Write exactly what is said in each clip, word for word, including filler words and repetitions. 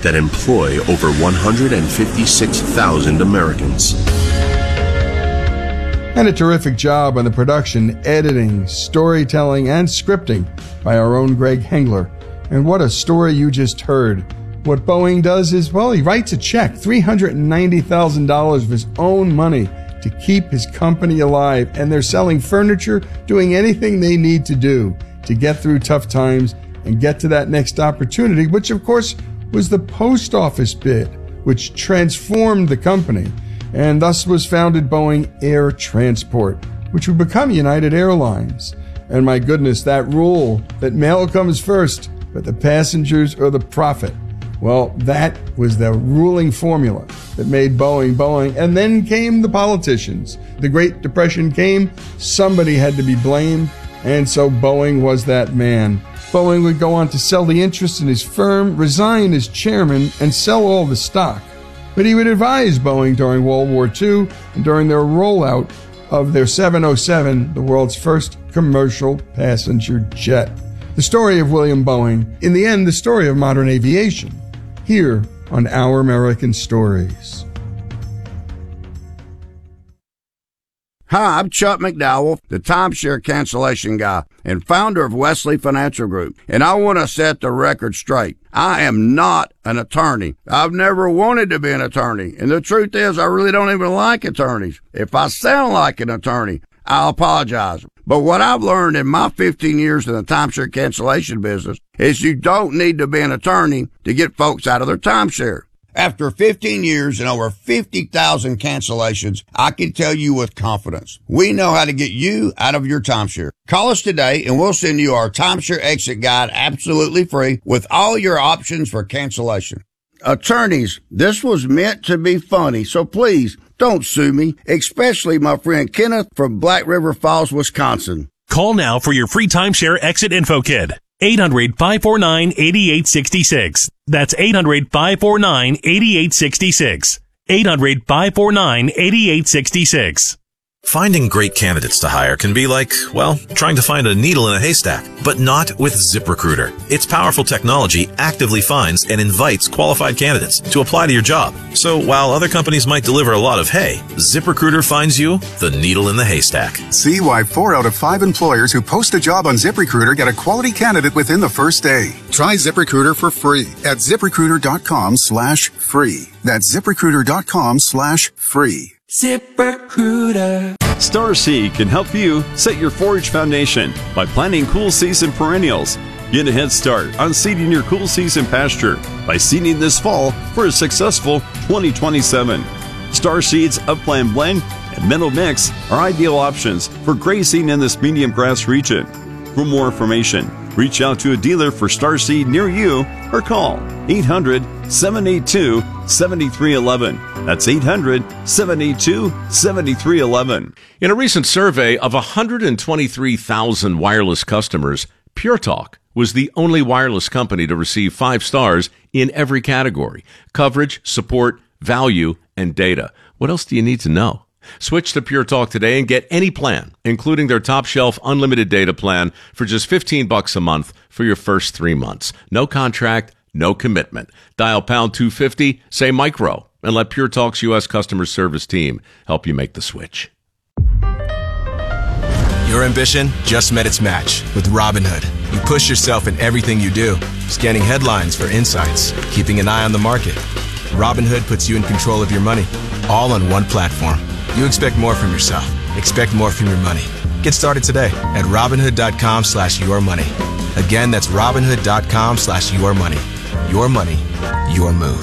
that employ over one hundred fifty-six thousand Americans. And a terrific job on the production, editing, storytelling, and scripting by our own Greg Hengler. And what a story you just heard. What Boeing does is, well, he writes a check, three hundred ninety thousand dollars of his own money to keep his company alive. And they're selling furniture, doing anything they need to do to get through tough times and get to that next opportunity, which of course was the post office bid, which transformed the company. And thus was founded Boeing Air Transport, which would become United Airlines. And my goodness, that rule that mail comes first, but the passengers or the profit. Well, that was the ruling formula that made Boeing Boeing. And then came the politicians. The Great Depression came, somebody had to be blamed, and so Boeing was that man. Boeing would go on to sell the interest in his firm, resign as chairman, and sell all the stock. But he would advise Boeing during World War Two and during their rollout of their seven oh seven, the world's first commercial passenger jet. The story of William Boeing, in the end, the story of modern aviation, here on Our American Stories. Hi, I'm Chuck McDowell, the timeshare cancellation guy and founder of Wesley Financial Group, and I want to set the record straight. I am not an attorney. I've never wanted to be an attorney, and the truth is I really don't even like attorneys. If I sound like an attorney, I'll apologize. But what I've learned in my fifteen years in the timeshare cancellation business is you don't need to be an attorney to get folks out of their timeshare. After fifteen years and over fifty thousand cancellations, I can tell you with confidence, we know how to get you out of your timeshare. Call us today and we'll send you our timeshare exit guide absolutely free with all your options for cancellation. Attorneys, this was meant to be funny, so please don't sue me, especially my friend Kenneth from Black River Falls, Wisconsin. Call now for your free timeshare exit info kit. eight hundred, five four nine, eight eight six six. That's eight hundred, five four nine, eight eight six six. eight hundred, five four nine, eight eight six six. Finding great candidates to hire can be like, well, trying to find a needle in a haystack, but not with ZipRecruiter. Its powerful technology actively finds and invites qualified candidates to apply to your job. So while other companies might deliver a lot of hay, ZipRecruiter finds you the needle in the haystack. See why four out of five employers who post a job on ZipRecruiter get a quality candidate within the first day. Try ZipRecruiter for free at ZipRecruiter.com slash free. That's ZipRecruiter.com slash free. ZipRecruiter. Starseed can help you set your forage foundation by planting cool season perennials. Get a head start on seeding your cool season pasture by seeding this fall for a successful twenty twenty-seven. Starseed's Upland Blend and Meadow Mix are ideal options for grazing in this medium grass region. For more information, reach out to a dealer for Starseed near you or call eight hundred, seven eight two, seven three one one. That's eight hundred, seven eight two, seven three one one. In a recent survey of one hundred twenty-three thousand wireless customers, Pure Talk was the only wireless company to receive five stars in every category: coverage, support, value, and data. What else do you need to know? Switch to Pure Talk today and get any plan, including their top shelf unlimited data plan for just fifteen bucks a month for your first three months. No contract, no commitment. Dial pound two fifty, say micro, and let Pure Talk's U S customer service team help you make the switch. Your ambition just met its match with Robinhood. You push yourself in everything you do, scanning headlines for insights, keeping an eye on the market. Robinhood puts you in control of your money, all on one platform. You expect more from yourself. Expect more from your money. Get started today at Robinhood.com slash your money. Again, that's Robinhood.com slash your money. Your money, your move.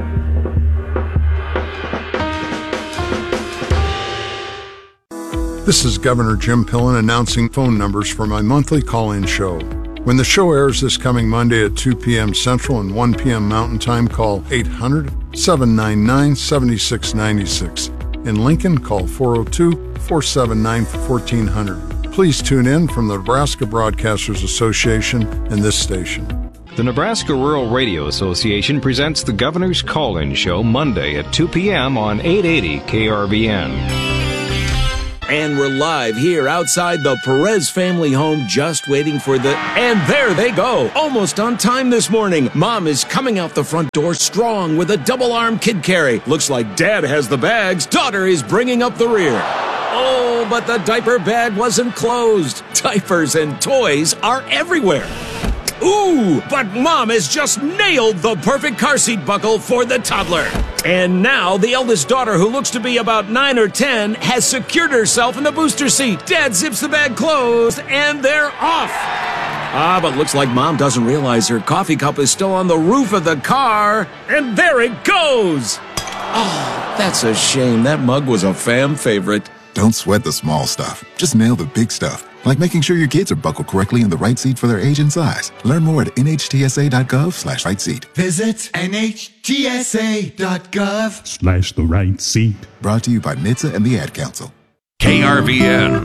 This is Governor Jim Pillen announcing phone numbers for my monthly call-in show. When the show airs this coming Monday at two p.m. Central and one p.m. Mountain Time, call eight hundred, seven nine nine, seven six nine six. In Lincoln, call four oh two, four seven nine, one four zero zero. Please tune in from the Nebraska Broadcasters Association and this station. The Nebraska Rural Radio Association presents the Governor's Call-In Show Monday at two p.m. on eight eighty K R V N. And we're live here outside the Perez family home, just waiting for the... And there they go, almost on time this morning. Mom is coming out the front door strong with a double-arm kid carry. Looks like Dad has the bags. Daughter is bringing up the rear. Oh, but the diaper bag wasn't closed. Diapers and toys are everywhere. Ooh, but Mom has just nailed the perfect car seat buckle for the toddler. And now the eldest daughter, who looks to be about nine or ten, has secured herself in the booster seat. Dad zips the bag closed, and they're off. Ah, but looks like Mom doesn't realize her coffee cup is still on the roof of the car. And there it goes. Oh, that's a shame. That mug was a fam favorite. Don't sweat the small stuff. Just nail the big stuff. Like making sure your kids are buckled correctly in the right seat for their age and size. Learn more at nhtsa.gov slash right seat. Visit nhtsa.gov slash the right seat. Brought to you by N H T S A and the Ad Council. K R V N.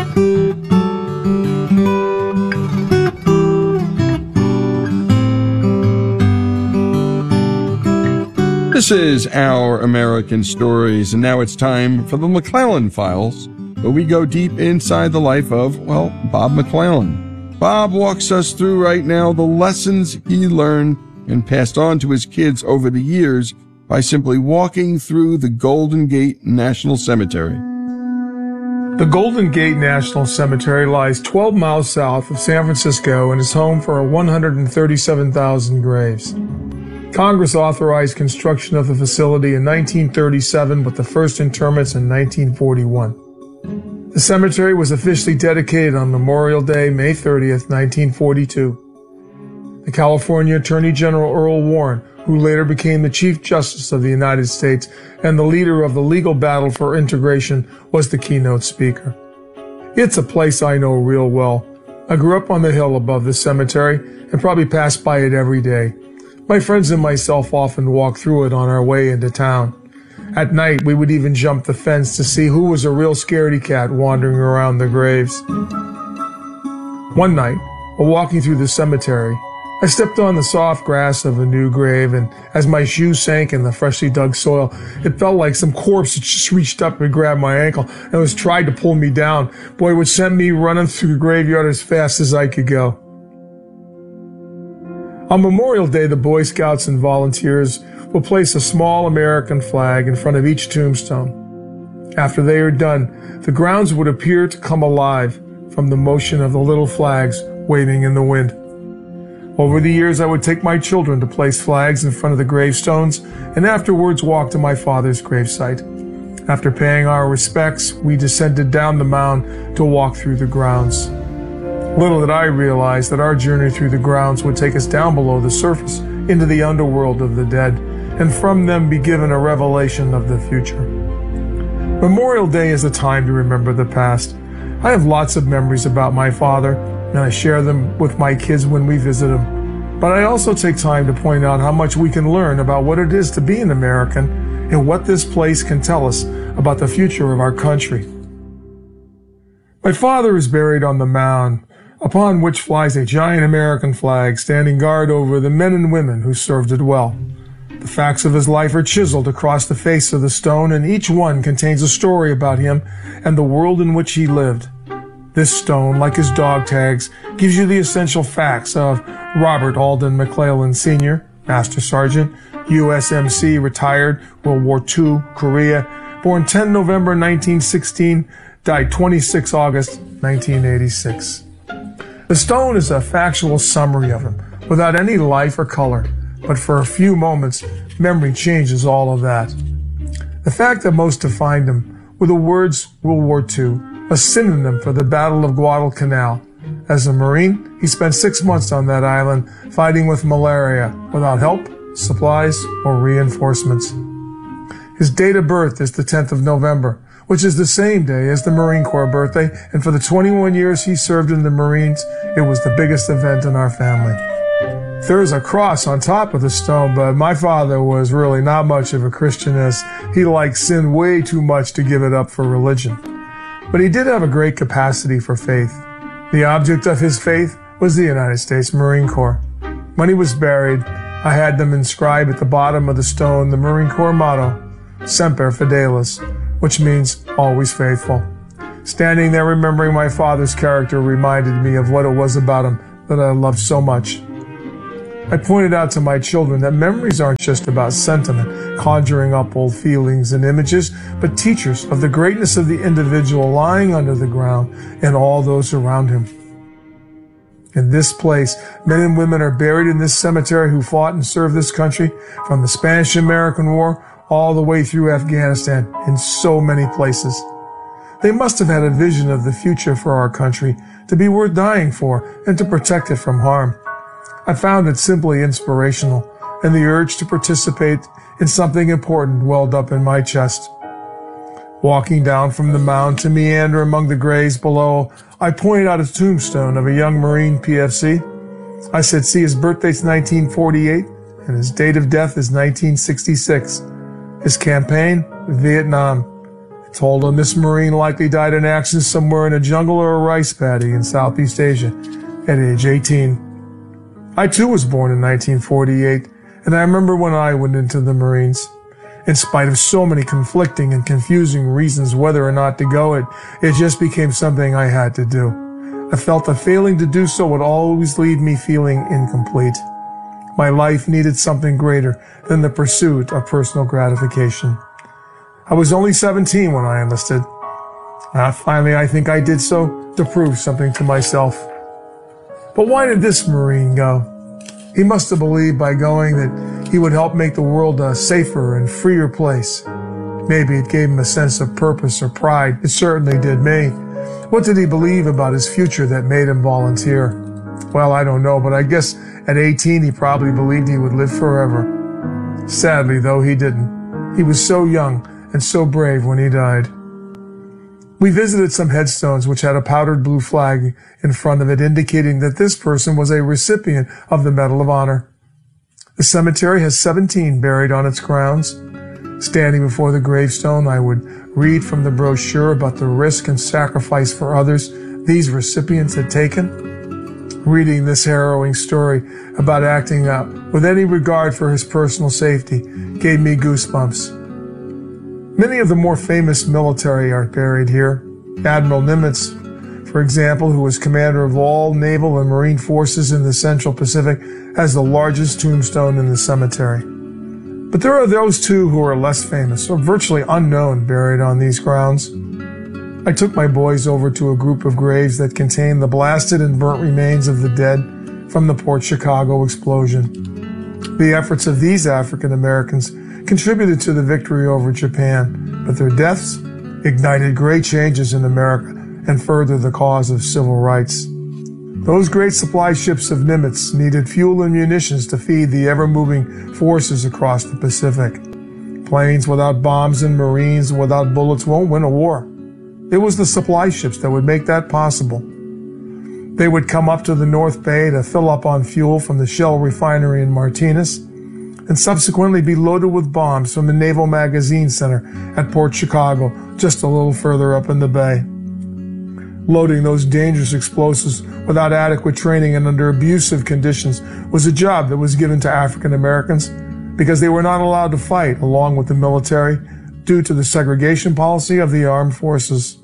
This is Our American Stories, and now it's time for the McClellan Files, where we go deep inside the life of, well, Bob McClellan. Bob walks us through right now the lessons he learned and passed on to his kids over the years by simply walking through the Golden Gate National Cemetery. The Golden Gate National Cemetery lies twelve miles south of San Francisco and is home for one hundred thirty-seven thousand graves. Congress authorized construction of the facility in nineteen thirty-seven, with the first interments in nineteen forty-one. The cemetery was officially dedicated on Memorial Day, May thirtieth, nineteen forty-two. The California Attorney General Earl Warren, who later became the Chief Justice of the United States and the leader of the legal battle for integration, was the keynote speaker. It's a place I know real well. I grew up on the hill above the cemetery and probably passed by it every day. My friends and myself often walked through it on our way into town. At night, we would even jump the fence to see who was a real scaredy cat wandering around the graves. One night, while walking through the cemetery, I stepped on the soft grass of a new grave, and as my shoes sank in the freshly dug soil, it felt like some corpse had just reached up and grabbed my ankle and was trying to pull me down. Boy, it would send me running through the graveyard as fast as I could go. On Memorial Day, the Boy Scouts and volunteers will place a small American flag in front of each tombstone. After they are done, the grounds would appear to come alive from the motion of the little flags waving in the wind. Over the years, I would take my children to place flags in front of the gravestones and afterwards walk to my father's gravesite. After paying our respects, we descended down the mound to walk through the grounds. Little did I realize that our journey through the grounds would take us down below the surface into the underworld of the dead, and from them be given a revelation of the future. Memorial Day is a time to remember the past. I have lots of memories about my father, and I share them with my kids when we visit him. But I also take time to point out how much we can learn about what it is to be an American and what this place can tell us about the future of our country. My father is buried on the mound, upon which flies a giant American flag standing guard over the men and women who served it well. The facts of his life are chiseled across the face of the stone, and each one contains a story about him and the world in which he lived. This stone, like his dog tags, gives you the essential facts of Robert Alden McClellan Senior, Master Sergeant, U S M C, retired, World War Two, Korea, born the tenth of November nineteen sixteen, died the twenty-sixth of August nineteen eighty-six. The stone is a factual summary of him, without any life or color, but for a few moments, memory changes all of that. The fact that most defined him were the words World War Two, a synonym for the Battle of Guadalcanal. As a Marine, he spent six months on that island fighting with malaria without help, supplies, or reinforcements. His date of birth is the tenth of November, which is the same day as the Marine Corps birthday, and for the twenty-one years he served in the Marines, it was the biggest event in our family. There's a cross on top of the stone, but my father was really not much of a Christian, as he liked sin way too much to give it up for religion. But he did have a great capacity for faith. The object of his faith was the United States Marine Corps. When he was buried, I had them inscribe at the bottom of the stone the Marine Corps motto, Semper Fidelis, which means always faithful. Standing there remembering my father's character reminded me of what it was about him that I loved so much. I pointed out to my children that memories aren't just about sentiment, conjuring up old feelings and images, but teachers of the greatness of the individual lying under the ground and all those around him. In this place, men and women are buried in this cemetery who fought and served this country from the Spanish-American War all the way through Afghanistan in so many places. They must have had a vision of the future for our country to be worth dying for and to protect it from harm. I found it simply inspirational, and the urge to participate in something important welled up in my chest. Walking down from the mound to meander among the graves below, I pointed out a tombstone of a young Marine P F C. I said, see, his birthday's nineteen forty-eight, and his date of death is nineteen sixty-six. His campaign, Vietnam. I told him this Marine likely died in action somewhere in a jungle or a rice paddy in Southeast Asia at age eighteen. I too was born in nineteen forty-eight, and I remember when I went into the Marines. In spite of so many conflicting and confusing reasons whether or not to go, it, it just became something I had to do. I felt that failing to do so would always leave me feeling incomplete. My life needed something greater than the pursuit of personal gratification. I was only seventeen when I enlisted. Uh, finally, I think I did so to prove something to myself. But why did this Marine go? He must have believed by going that he would help make the world a safer and freer place. Maybe it gave him a sense of purpose or pride. It certainly did me. What did he believe about his future that made him volunteer? Well, I don't know, but I guess at eighteen he probably believed he would live forever. Sadly, though, he didn't. He was so young and so brave when he died. We visited some headstones which had a powdered blue flag in front of it, indicating that this person was a recipient of the Medal of Honor. The cemetery has seventeen buried on its grounds. Standing before the gravestone, I would read from the brochure about the risk and sacrifice for others these recipients had taken. Reading this harrowing story about acting out with any regard for his personal safety gave me goosebumps. Many of the more famous military are buried here. Admiral Nimitz, for example, who was commander of all naval and marine forces in the Central Pacific, has the largest tombstone in the cemetery. But there are those too who are less famous or virtually unknown buried on these grounds. I took my boys over to a group of graves that contained the blasted and burnt remains of the dead from the Port Chicago explosion. The efforts of these African Americans contributed to the victory over Japan, but their deaths ignited great changes in America and furthered the cause of civil rights. Those great supply ships of Nimitz needed fuel and munitions to feed the ever-moving forces across the Pacific. Planes without bombs and Marines without bullets won't win a war. It was the supply ships that would make that possible. They would come up to the North Bay to fill up on fuel from the Shell refinery in Martinez, and subsequently be loaded with bombs from the Naval Magazine Center at Port Chicago, just a little further up in the bay. Loading those dangerous explosives without adequate training and under abusive conditions was a job that was given to African Americans because they were not allowed to fight along with the military due to the segregation policy of the armed forces.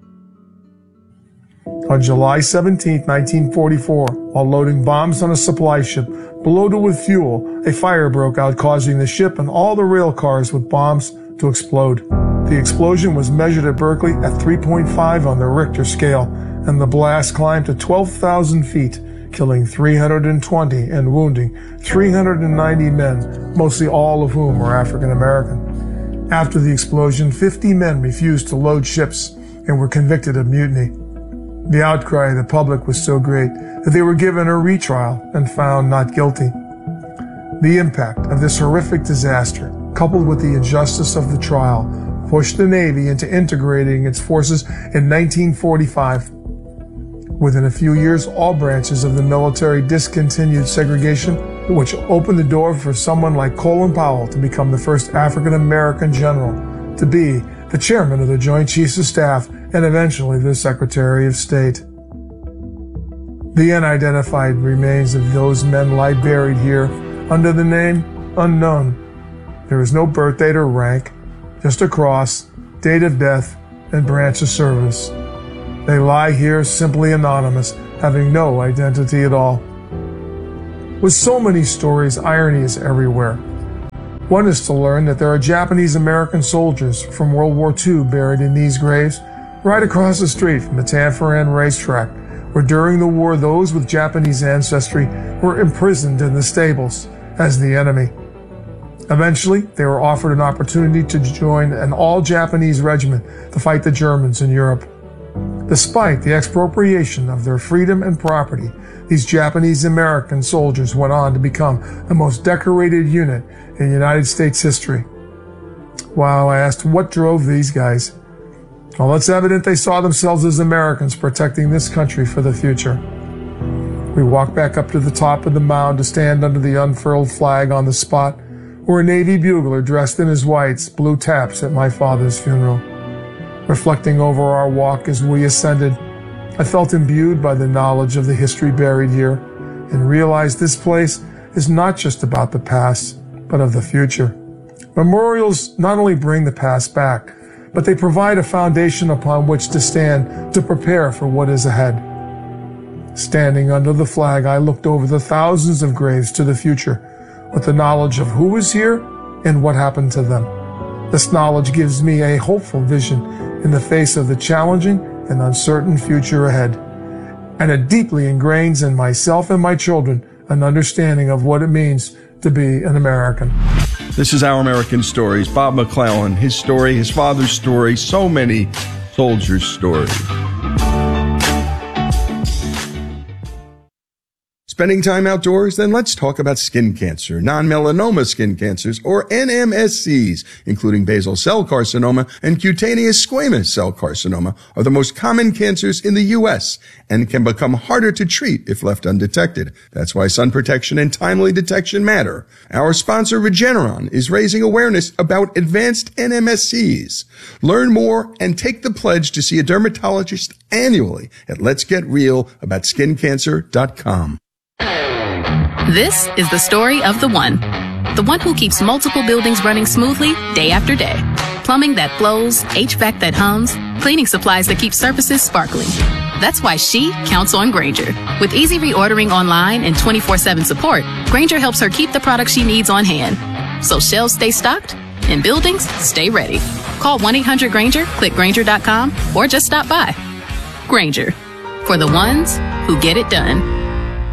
On July seventeenth, nineteen forty-four, while loading bombs on a supply ship loaded with fuel, a fire broke out, causing the ship and all the rail cars with bombs to explode. The explosion was measured at Berkeley at three point five on the Richter scale, and the blast climbed to twelve thousand feet, killing three hundred twenty and wounding three hundred ninety men, mostly all of whom were African American. After the explosion, fifty men refused to load ships and were convicted of mutiny. The outcry of the public was so great that they were given a retrial and found not guilty. The impact of this horrific disaster, coupled with the injustice of the trial, pushed the Navy into integrating its forces in nineteen forty-five. Within a few years, all branches of the military discontinued segregation, which opened the door for someone like Colin Powell to become the first African American general to be the chairman of the Joint Chiefs of Staff and eventually the Secretary of State. The unidentified remains of those men lie buried here under the name Unknown. There is no birth date or rank, just a cross, date of death, and branch of service. They lie here simply anonymous, having no identity at all. With so many stories, irony is everywhere. One is to learn that there are Japanese American soldiers from World War Two buried in these graves right across the street from the Tanforan racetrack, where during the war those with Japanese ancestry were imprisoned in the stables as the enemy. Eventually, they were offered an opportunity to join an all-Japanese regiment to fight the Germans in Europe. Despite the expropriation of their freedom and property, these Japanese American soldiers went on to become the most decorated unit in United States history. Wow, I asked what drove these guys. Well, it's evident they saw themselves as Americans protecting this country for the future. We walked back up to the top of the mound to stand under the unfurled flag on the spot where a Navy bugler dressed in his whites blew taps at my father's funeral. Reflecting over our walk as we ascended, I felt imbued by the knowledge of the history buried here and realized this place is not just about the past, but of the future. Memorials not only bring the past back, but they provide a foundation upon which to stand to prepare for what is ahead. Standing under the flag, I looked over the thousands of graves to the future with the knowledge of who is here and what happened to them. This knowledge gives me a hopeful vision in the face of the challenging and uncertain future ahead, and it deeply ingrains in myself and my children an understanding of what it means to be an American. This is Our American Stories. Bob McClellan, his story, his father's story, so many soldiers' stories. Spending time outdoors? Then let's talk about skin cancer. Non-melanoma skin cancers, or N M S Cs, including basal cell carcinoma and cutaneous squamous cell carcinoma, are the most common cancers in the U S and can become harder to treat if left undetected. That's why sun protection and timely detection matter. Our sponsor, Regeneron, is raising awareness about advanced N M S Cs. Learn more and take the pledge to see a dermatologist annually at lets get real about skin cancer dot com. This is the story of the one. The one who keeps multiple buildings running smoothly day after day. Plumbing that flows, H V A C that hums, cleaning supplies that keep surfaces sparkling. That's why she counts on Grainger. With easy reordering online and twenty-four seven support, Grainger helps her keep the products she needs on hand. So shelves stay stocked and buildings stay ready. Call one eight hundred Grainger, click Grainger dot com, or just stop by. Grainger, for the ones who get it done.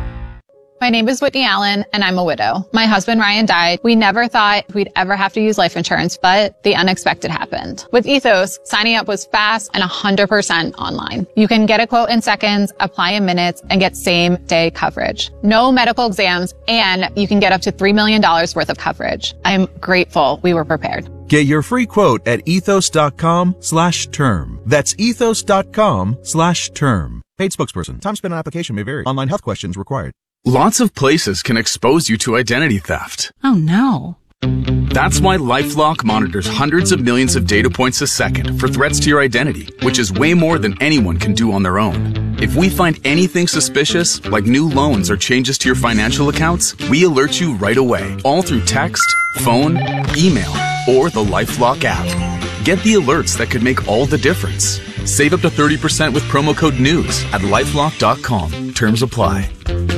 My name is Whitney Allen, and I'm a widow. My husband, Ryan, died. We never thought we'd ever have to use life insurance, but the unexpected happened. With Ethos, signing up was fast and one hundred percent online. You can get a quote in seconds, apply in minutes, and get same-day coverage. No medical exams, and you can get up to three million dollars worth of coverage. I'm grateful we were prepared. Get your free quote at ethos.com slash term. That's ethos.com slash term. Paid spokesperson. Time spent on application may vary. Online health questions required. Lots of places can expose you to identity theft. Oh no. That's why LifeLock monitors hundreds of millions of data points a second for threats to your identity, which is way more than anyone can do on their own. If we find anything suspicious, like new loans or changes to your financial accounts, we alert you right away, all through text, phone, email, or the LifeLock app. Get the alerts that could make all the difference. Save up to thirty percent with promo code NEWS at lifelock dot com. Terms apply.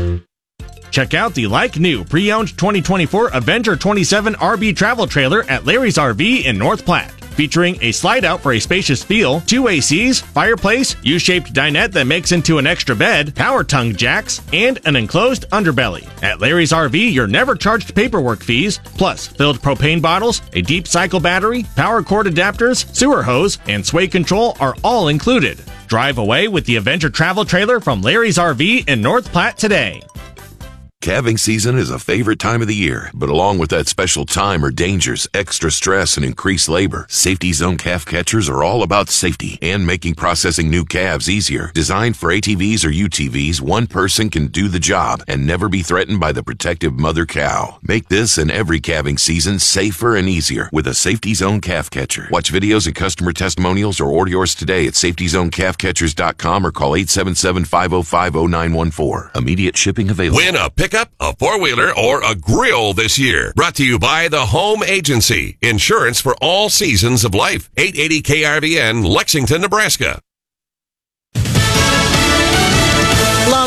Check out the like-new pre-owned twenty twenty-four Avenger twenty-seven R V travel trailer at Larry's R V in North Platte. Featuring a slide-out for a spacious feel, two A Cs, fireplace, U-shaped dinette that makes into an extra bed, power tongue jacks, and an enclosed underbelly. At Larry's R V, you're never charged paperwork fees, plus filled propane bottles, a deep cycle battery, power cord adapters, sewer hose, and sway control are all included. Drive away with the Avenger travel trailer from Larry's R V in North Platte today. Calving season is a favorite time of the year, but along with that special time are dangers, extra stress, and increased labor. Safety Zone calf catchers are all about safety and making processing new calves easier. Designed for A T Vs or U T Vs, one person can do the job and never be threatened by the protective mother cow. Make this and every calving season safer and easier with a Safety Zone calf catcher. Watch videos and customer testimonials or order yours today at safety zone calf catchers dot com or call eight seven seven, five oh five, oh nine one four. Immediate shipping available. Win a pickup, a four-wheeler, or a grill this year. Brought to you by the Home Agency. Insurance for all seasons of life. eight eighty K R V N, Lexington, Nebraska.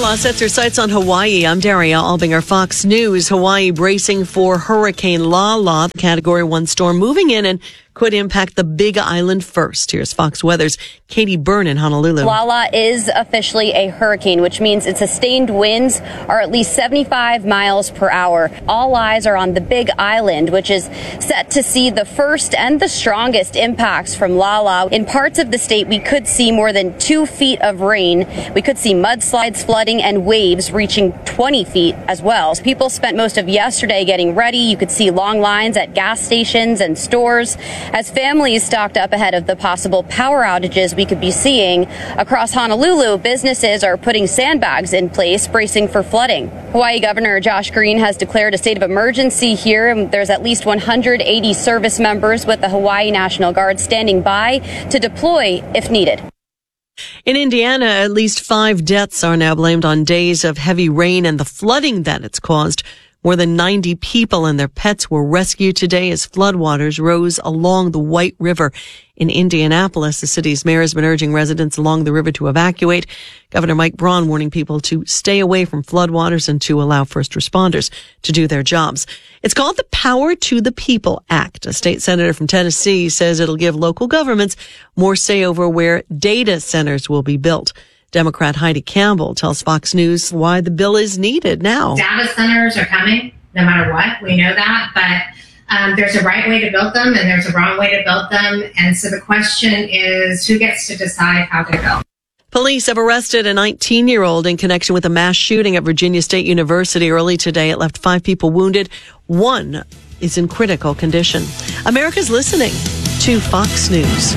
Lala sets her sights on Hawaii. I'm Daria Albinger, Fox News. Hawaii bracing for Hurricane Lala, the Category one storm moving in and could impact the Big Island first. Here's Fox Weather's Katie Byrne in Honolulu. Lala is officially a hurricane, which means its sustained winds are at least seventy-five miles per hour. All eyes are on the Big Island, which is set to see the first and the strongest impacts from Lala. In parts of the state, we could see more than two feet of rain. We could see mudslides, flooding, and waves reaching twenty feet as well. People spent most of yesterday getting ready. You could see long lines at gas stations and stores as families stocked up ahead of the possible power outages we could be seeing. Across Honolulu, businesses are putting sandbags in place, bracing for flooding. Hawaii Governor Josh Green has declared a state of emergency here. There's at least one hundred eighty service members with the Hawaii National Guard standing by to deploy if needed. In Indiana, at least five deaths are now blamed on days of heavy rain and the flooding that it's caused. More than ninety people and their pets were rescued today as floodwaters rose along the White River in Indianapolis. The city's mayor has been urging residents along the river to evacuate. Governor Mike Braun warning people to stay away from floodwaters and to allow first responders to do their jobs. It's called the Power to the People Act. A state senator from Tennessee says it'll give local governments more say over where data centers will be built. Democrat Heidi Campbell tells Fox News why the bill is needed now. Data centers are coming, no matter what. We know that, but um, there's a right way to build them and there's a wrong way to build them. And so the question is, who gets to decide how to build? Police have arrested a nineteen-year-old in connection with a mass shooting at Virginia State University early today. It left five people wounded. One is in critical condition. America's listening to Fox News.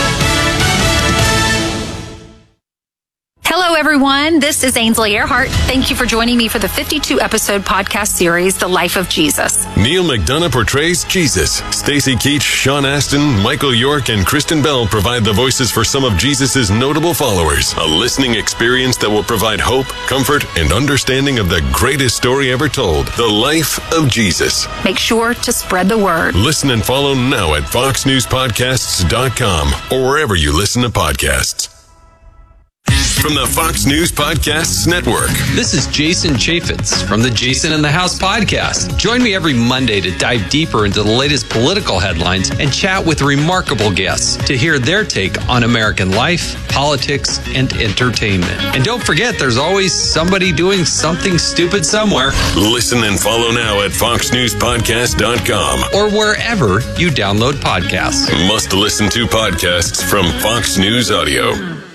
Hello, everyone. This is Ainsley Earhart. Thank you for joining me for the fifty-two episode podcast series, The Life of Jesus. Neil McDonough portrays Jesus. Stacey Keach, Sean Astin, Michael York, and Kristen Bell provide the voices for some of Jesus' notable followers. A listening experience that will provide hope, comfort, and understanding of the greatest story ever told, The Life of Jesus. Make sure to spread the word. Listen and follow now at fox news podcasts dot com or wherever you listen to podcasts. From the Fox News Podcasts Network. This is Jason Chaffetz from the Jason in the House podcast. Join me every Monday to dive deeper into the latest political headlines and chat with remarkable guests to hear their take on American life, politics, and entertainment. And don't forget, there's always somebody doing something stupid somewhere. Listen and follow now at fox news podcast dot com or wherever you download podcasts. Must listen to podcasts from Fox News Audio.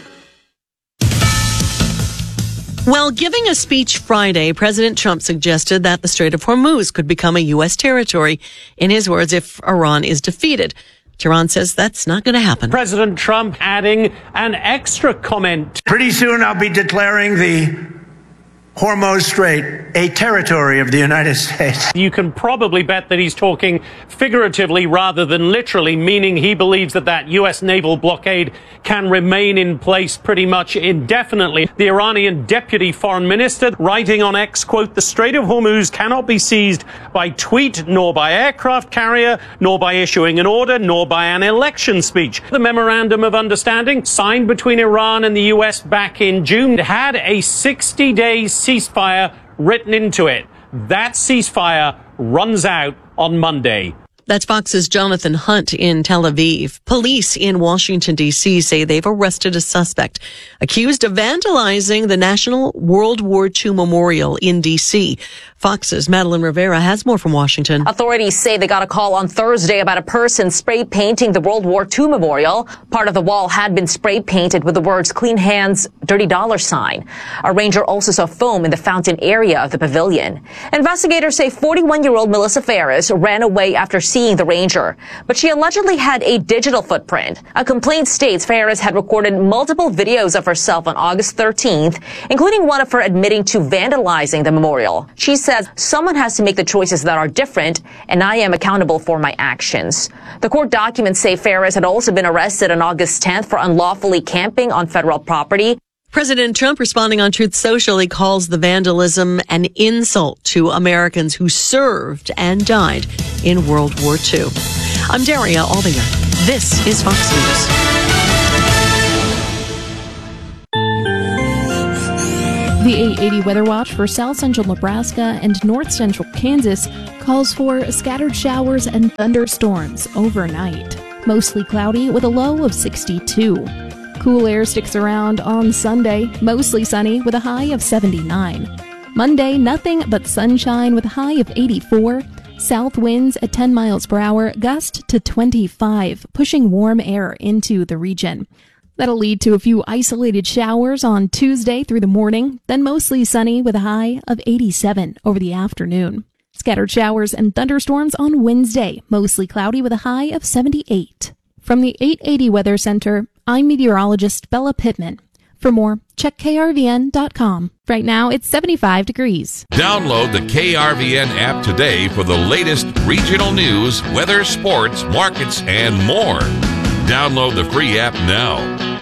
Well, giving a speech Friday, President Trump suggested that the Strait of Hormuz could become a U S territory, in his words, if Iran is defeated. Tehran says that's not going to happen. President Trump adding an extra comment. Pretty soon I'll be declaring the Hormuz Strait a territory of the United States. You can probably bet that he's talking figuratively rather than literally, meaning he believes that that U S naval blockade can remain in place pretty much indefinitely. The Iranian deputy foreign minister writing on X, quote, "The Strait of Hormuz cannot be seized by tweet, nor by aircraft carrier, nor by issuing an order, nor by an election speech." The memorandum of understanding signed between Iran and the U S back in June had a sixty-day ceasefire written into it. That ceasefire runs out on Monday. That's Fox's Jonathan Hunt in Tel Aviv. Police in Washington, D C say they've arrested a suspect accused of vandalizing the National World War Two Memorial in D C. Fox's Madeline Rivera has more from Washington. Authorities say they got a call on Thursday about a person spray painting the World War Two Memorial. Part of the wall had been spray painted with the words "Clean Hands, Dirty Dollar Sign." A ranger also saw foam in the fountain area of the pavilion. Investigators say forty-one-year-old Melissa Ferris ran away after seeing the ranger, but she allegedly had a digital footprint. A complaint states Ferris had recorded multiple videos of herself on August thirteenth, including one of her admitting to vandalizing the memorial. She says, "Someone has to make the choices that are different, and I am accountable for my actions." The court documents say Ferris had also been arrested on August tenth for unlawfully camping on federal property. President Trump responding on Truth Social, he calls the vandalism an insult to Americans who served and died in World War Two. I'm Daria Albinger. This is Fox News. The eight eighty Weather Watch for south central Nebraska and north central Kansas calls for scattered showers and thunderstorms overnight. Mostly cloudy with a low of sixty-two. Cool air sticks around on Sunday, mostly sunny with a high of seventy-nine. Monday, nothing but sunshine with a high of eighty-four. South winds at ten miles per hour, gust to twenty-five, pushing warm air into the region. That'll lead to a few isolated showers on Tuesday through the morning, then mostly sunny with a high of eighty-seven over the afternoon. Scattered showers and thunderstorms on Wednesday, mostly cloudy with a high of seventy-eight. From the eight eighty Weather Center, I'm meteorologist Bella Pittman. For more, check K R V N dot com. Right now, it's seventy-five degrees. Download the K R V N app today for the latest regional news, weather, sports, markets, and more. Download the free app now.